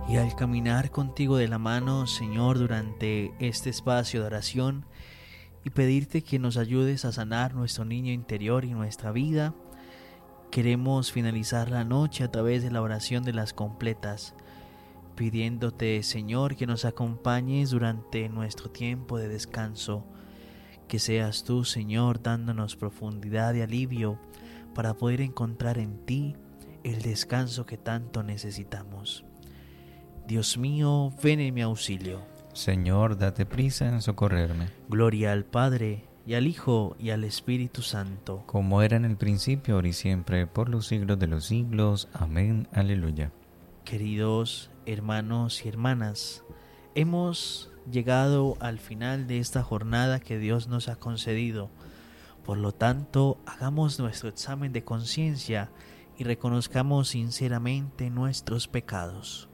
Y al caminar contigo de la mano, Señor, durante este espacio de oración y pedirte que nos ayudes a sanar nuestro niño interior y nuestra vida, queremos finalizar la noche a través de la oración de las completas, pidiéndote, Señor, que nos acompañes durante nuestro tiempo de descanso, que seas tú, Señor, dándonos profundidad y alivio para poder encontrar en ti el descanso que tanto necesitamos. Dios mío, ven en mi auxilio. Señor, date prisa en socorrerme. Gloria al Padre, y al Hijo, y al Espíritu Santo. Como era en el principio, ahora y siempre, por los siglos de los siglos. Amén. Aleluya. Queridos hermanos y hermanas, hemos llegado al final de esta jornada que Dios nos ha concedido. Por lo tanto, hagamos nuestro examen de conciencia y reconozcamos sinceramente nuestros pecados.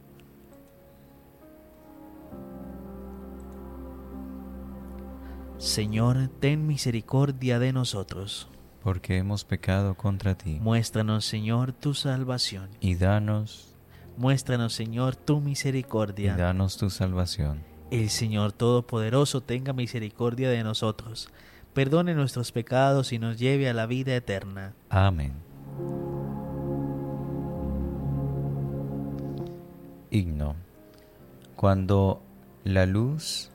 Señor, ten misericordia de nosotros. Porque hemos pecado contra ti. Muéstranos, Señor, tu salvación. Muéstranos, Señor, tu misericordia. Y danos tu salvación. El Señor Todopoderoso tenga misericordia de nosotros, perdone nuestros pecados y nos lleve a la vida eterna. Amén. Himno. Cuando la luz